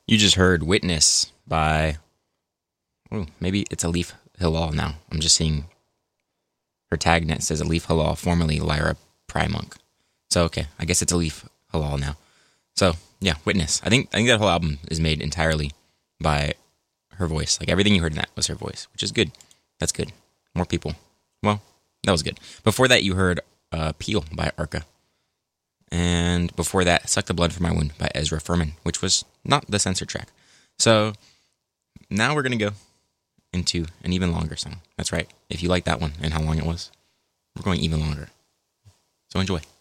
You just heard Witness by, maybe it's Alif Hilal now. I'm just seeing her tag net says Alif Hilal, formerly Lyra Primonk. So, okay, I guess it's Alif Hilal now. So, yeah, Witness. I think that whole album is made entirely by her voice. Like, everything you heard in that was her voice, which is good. That's good. More people. Well, that was good. Before that, you heard Peel by Arca. And before that, Suck the Blood from My Wound by Ezra Furman, which was not the censored track. So now we're going to go into an even longer song. That's right. If you like that one and how long it was, we're going even longer. So enjoy.